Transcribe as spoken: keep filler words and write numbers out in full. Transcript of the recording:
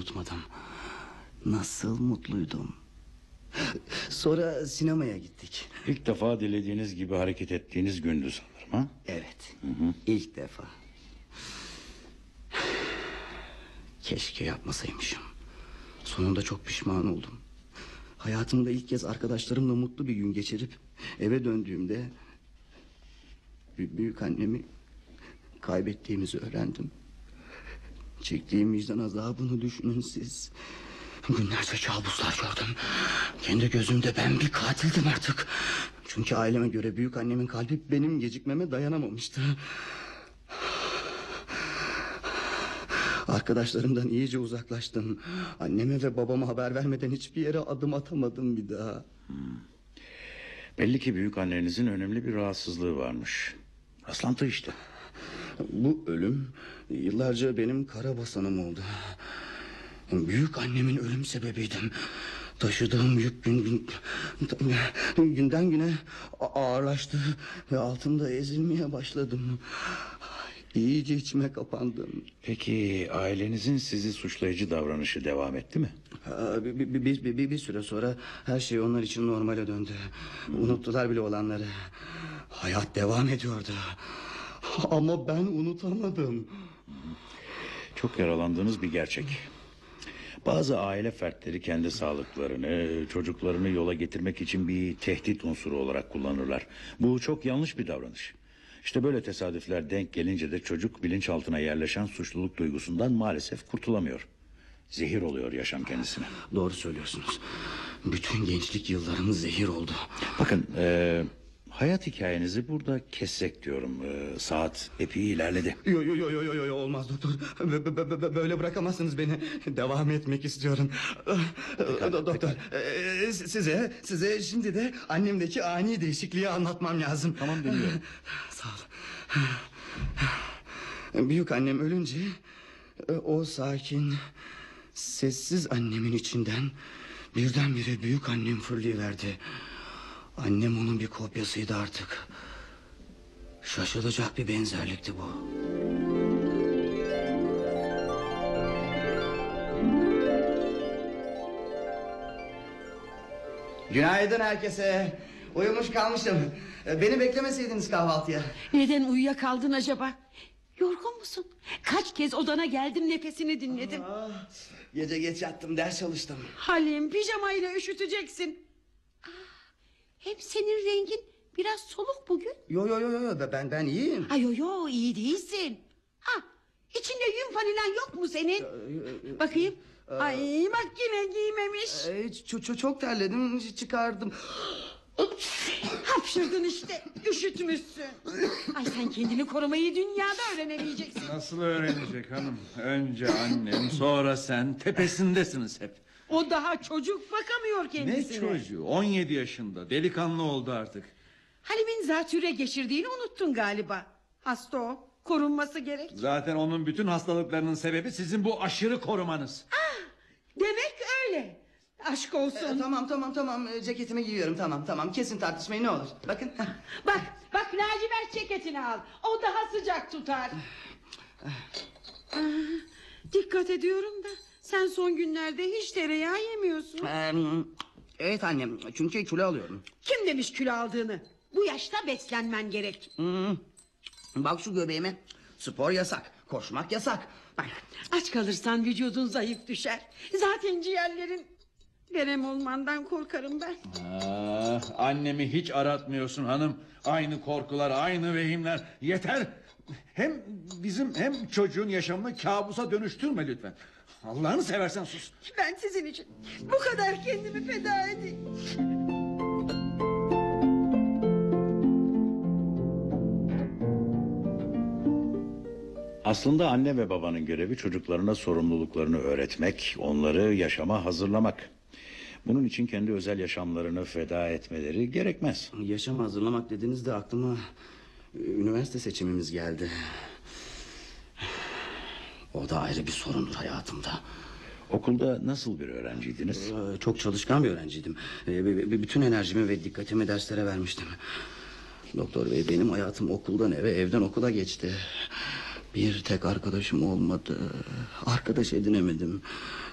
unutmadım. Nasıl mutluydum. Sonra sinemaya gittik. İlk defa dilediğiniz gibi hareket ettiğiniz gündü sanırım, ha? Evet, Hı hı. ilk defa. Keşke yapmasaymışım. Sonunda çok pişman oldum. Hayatımda ilk kez arkadaşlarımla mutlu bir gün geçirip eve döndüğümde büyük annemi kaybettiğimizi öğrendim. Çektiğim vicdan azabını düşünün siz. Günlerce kabuslar gördüm. Kendi gözümde ben bir katildim artık. Çünkü aileme göre büyük annemin kalbi benim gecikmeme dayanamamıştı. Arkadaşlarımdan iyice uzaklaştım. Anneme ve babama haber vermeden hiçbir yere adım atamadım bir daha. Hmm. Belli ki büyük annenizin önemli bir rahatsızlığı varmış. Rastlantı işte. Bu ölüm yıllarca benim kara basanım oldu. Büyük annemin ölüm sebebiydim. Taşıdığım yük gün, gün, günden güne ağırlaştı ve altında ezilmeye başladım. İyice içime kapandım. Peki ailenizin sizi suçlayıcı davranışı devam etti mi? Bir, bir, bir, bir, bir, bir süre sonra her şey onlar için normale döndü. Unuttular bile olanları. Hayat devam ediyordu. Ama ben unutamadım. Çok yaralandığınız bir gerçek. Bazı aile fertleri kendi sağlıklarını, çocuklarını yola getirmek için bir tehdit unsuru olarak kullanırlar. Bu çok yanlış bir davranış. İşte böyle tesadüfler denk gelince de çocuk bilinçaltına yerleşen suçluluk duygusundan maalesef kurtulamıyor. Zehir oluyor yaşam kendisine. Doğru söylüyorsunuz. Bütün gençlik yıllarım zehir oldu. Bakın e, hayat hikayenizi burada kessek diyorum. E, saat epey ilerledi. Yo yo yo yo yo yo olmaz doktor. Böyle bırakamazsınız beni. Devam etmek istiyorum. Pekala, doktor pekala. e, size size şimdi de annemdeki ani değişikliği anlatmam lazım. Tamam, dinliyorum. Sağ ol. Büyük annem ölünce o sakin, sessiz annemin içinden birdenbire büyük annem fırlayıverdi. Annem onun bir kopyasıydı artık. Şaşılacak bir benzerlikti bu. Günaydın herkese. Uyumuş kalmıştım. Beni beklemeseydiniz kahvaltıya. Neden uyuyakaldın acaba? Yorgun musun? Kaç kez odana geldim, nefesini dinledim. Aa, gece geç yattım, ders çalıştım. Halim, pijamayla üşüteceksin. Aa, hem senin rengin biraz soluk bugün. Yo yo yo yo ben ben iyiyim. Ay yo yo iyi değilsin. Ha, içinde yün fanilen yok mu senin? Bakayım. Ay bak yine giymemiş. Ee, çok, çok, çok terledim, çıkardım. Hapşırdın işte, üşütmüşsün. Ay sen kendini korumayı dünyada öğrenemeyeceksin. Nasıl öğrenecek hanım? Önce annem, sonra sen, tepesindesiniz hep. O daha çocuk, bakamıyor kendisine. Ne çocuğu? on yedi yaşında, delikanlı oldu artık. Halim'in zatüre geçirdiğini unuttun galiba. Hasta o, korunması gerek. Zaten onun bütün hastalıklarının sebebi sizin bu aşırı korumanız. Ah, demek öyle. Aşk olsun. Ee, tamam tamam tamam Ee, ceketimi giyiyorum, tamam tamam kesin tartışmayın ne olur. Bakın. Bak bak lacivert ceketini al. O daha sıcak tutar. Aa, dikkat ediyorum da sen son günlerde hiç tereyağı yemiyorsun. Ee, evet annem, çünkü kilo alıyorum. Kim demiş kilo aldığını? Bu yaşta beslenmen gerek. Hmm. Bak şu göbeğime. Spor yasak, koşmak yasak. Bak. Aç kalırsan vücudun zayıf düşer. Zaten ciğerlerin... Verem olmandan korkarım ben. Ah, annemi hiç aratmıyorsun hanım. Aynı korkular, aynı vehimler. Yeter. Hem bizim hem çocuğun yaşamını kabusa dönüştürme lütfen. Allah'ını seversen sus. Ben sizin için bu kadar kendimi feda edeyim. Aslında anne ve babanın görevi çocuklarına sorumluluklarını öğretmek, onları yaşama hazırlamak. Bunun için kendi özel yaşamlarını feda etmeleri gerekmez. Yaşam hazırlamak dediğinizde aklıma e, üniversite seçimimiz geldi. O da ayrı bir sorundur hayatımda. Okulda nasıl bir öğrenciydiniz? Ee, Çok çalışkan bir öğrenciydim. Ee, b- b- Bütün enerjimi ve dikkatimi derslere vermiştim. Doktor bey, benim hayatım okuldan eve, evden okula geçti. Bir tek arkadaşım olmadı. Arkadaş edinemedim.